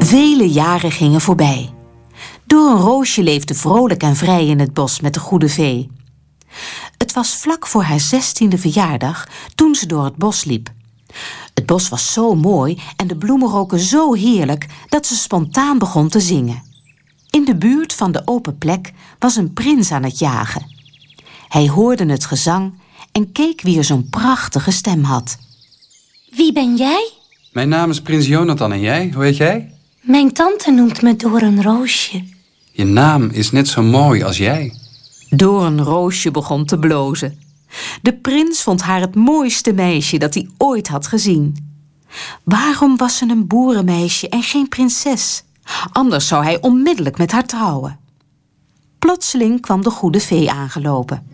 Vele jaren gingen voorbij. Doornroosje leefde vrolijk en vrij in het bos met de goede vee. Het was vlak voor haar 16e verjaardag toen ze door het bos liep. Het bos was zo mooi en de bloemen roken zo heerlijk dat ze spontaan begon te zingen. In de buurt van de open plek was een prins aan het jagen. Hij hoorde het gezang en keek wie er zo'n prachtige stem had. Wie ben jij? Mijn naam is prins Jonathan en jij? Hoe heet jij? Mijn tante noemt me Doornroosje. Je naam is net zo mooi als jij. Doornroosje begon te blozen. De prins vond haar het mooiste meisje dat hij ooit had gezien. Waarom was ze een boerenmeisje en geen prinses? Anders zou hij onmiddellijk met haar trouwen. Plotseling kwam de goede vee aangelopen.